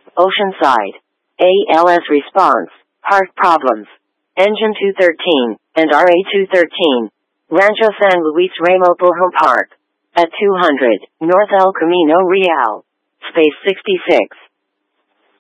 Oceanside. ALS response. Heart problems. Engine 213 and RA213. Rancho San Luis Ramos Home Park. At 200 North El Camino Real. Space 66.